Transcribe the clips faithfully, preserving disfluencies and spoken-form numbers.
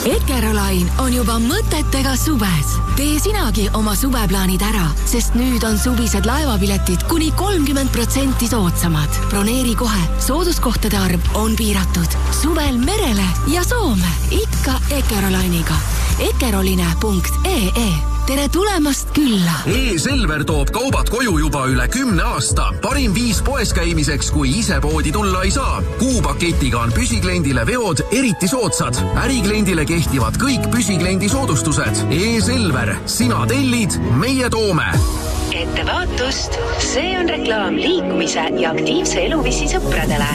Ekerolain on juba mõtetega suves. Tee sinagi oma suveplaanid ära, sest nüüd on suvised laevapiletid kuni kolmkümmend protsenti soodsamad. Broneeri kohe, sooduskohtade arv on piiratud. Suvel merele ja Soome, ikka Ekerolainiga. ekeroline punkt ee e. Tere tulemast külla! E-Selver toob kaubad koju juba üle kümne aasta. Parim viis poes käimiseks, kui ise poodi tulla ei saa. Kuupaketiga on püsikliendile veod eriti soodsad. Ärikliendile kehtivad kõik püsikliendi soodustused. E-Selver, sina tellid, meie toome. Ettevaatust! See on reklaam liikumise ja aktiivse eluviisi sõpradele.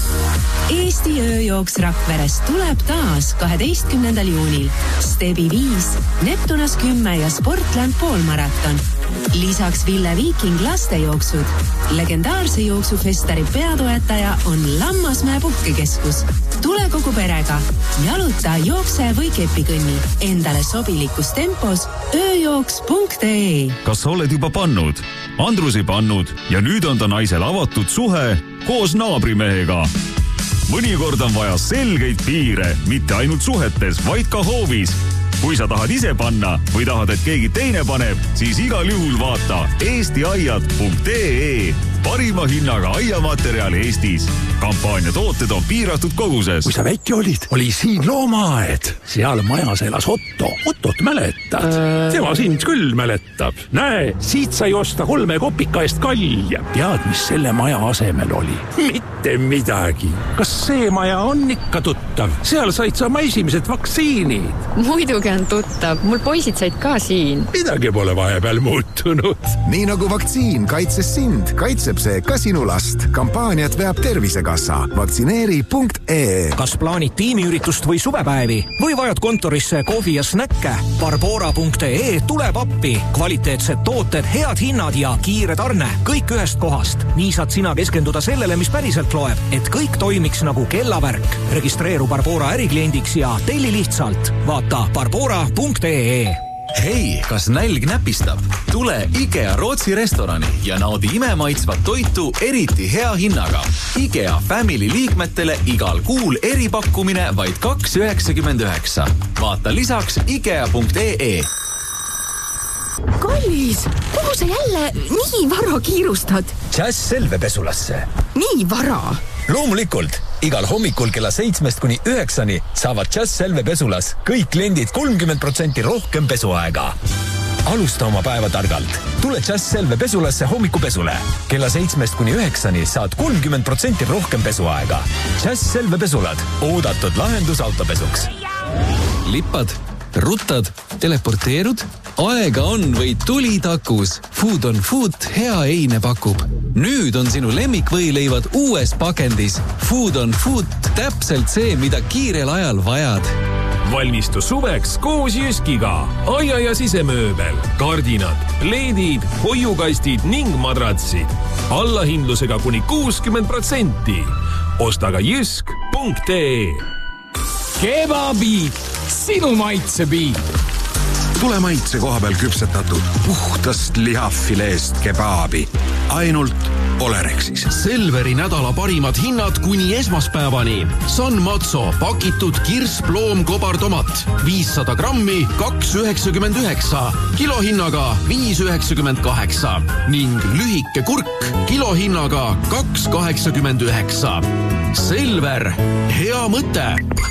Eesti ööjooks Rakverest tuleb taas kaheteistkümnendal juunil. Stebi viis, Neptunas kümme ja Sportland poolmaraton. Lisaks Ville Viiking lastejooksud. Legendaarse jooksufestari peatoetaja on Lammasmäe puhkekeskus. Tule kogu perega. Jaluta, jookse või kepikõnni. Endale sobilikus tempos ööjooks punkt ee. Kas sa oled juba pannud? Andrus ei pannud ja nüüd on ta naisel avatud suhe koos naabrimehega. Mõnikord on vaja selgeid piire, mitte ainult suhetes, vaid ka hoovis. Kui sa tahad ise panna või tahad, et keegi teine paneb, siis igal juhul vaata eesti aiad punkt ee. Parima hinnaga aiamaterjal Eestis. Kampaania tooted on piiratud koguses. Kui sa väike olid, oli siin loomaaed. Seal majas elas Otto. Ottot mäletad? Äh... Tema sind küll mäletab. Näe, siit sai osta kolme kopika eest kalja. Tead, mis selle maja asemel oli? Mitte midagi. Kas see maja on ikka tuttav? Seal said sa oma esimesed vaktsiinid. Muidugi on tuttav. Mul poisid said ka siin. Midagi pole vahepeal muutunud. Nii nagu vaktsiin kaitses sind, kaitseb see ka sinu last. Kampaaniat veab Tervisekassa. Vaktsineeri punkt ee. Kas plaanid tiimiüritust või suvepäevi? Või vajad kontorisse kohvi ja snäkke? Barbora punkt ee tuleb appi. Kvaliteetsed tooted, head hinnad ja kiire tarne. Kõik ühest kohast. Nii saad sina keskenduda sellele, mis päriselt loeb, et kõik toimiks nagu kellavärk. Registreeru Barbora ärikliendiks ja telli lihtsalt. Vaata barbora punkt ee. Hei, kas nälg näpistab? Tule IKEA Rootsi restorani ja naudi imemaitsvat toitu eriti hea hinnaga. IKEA Family liikmetele igal kuul eripakkumine vaid kaks üheksakümmend üheksa. Vaata lisaks ikea punkt ee. Kallis, kuhu sa jälle nii vara kiirustad? Jazz Selve pesulasse. Nii vara? Loomulikult, igal hommikul kella seitsmest kuni üheksani saavad Jazz Selve pesulas kõik kliendid kolmkümmend protsenti rohkem pesuaega. Alusta oma päeva targalt. Tule Jazz Selve pesulasse hommikupesule. Kella seitsmest kuni üheksani saad kolmkümmend protsenti rohkem pesuaega. Jazz Selve pesulad. Oodatud lahendus autopesuks. Lippad, ruttad, teleporteerud? Aega on või tuli takus. Food on Food hea eine pakub. Nüüd on sinu lemmikvõileivad uues pakendis. Food on Food täpselt see, mida kiirel ajal vajad. Valmistu suveks koos Jyskiga. Aia ja sisemööbel, kardinad, pleedid, hoiukastid ning madratsid. Allahindlusega kuni kuuskümmend protsenti. Osta ka jysk punkt ee. Kebabiit, sinu maitsebiit. Tule maitse koha peal küpsetatud puhtast lihafileest kebaabi. Ainult Olerexis. Selveri nädala parimad hinnad kuni esmaspäevani. San Mazzo pakitud kirsploom kobartomat. viissada grammi, kaks üheksakümmend üheksa. Kilohinnaga viis üheksakümmend kaheksa. Ning lühike kurk kilohinnaga kaks kaheksakümmend üheksa. Selver, hea mõte.